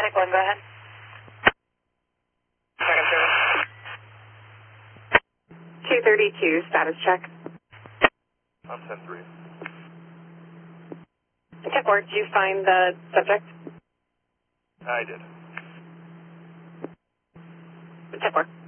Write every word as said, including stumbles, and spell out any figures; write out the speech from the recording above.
Mike one, go ahead. Second service. two thirty-two, status check. I'm ten three. ten four, did you find the subject? I did. ten four.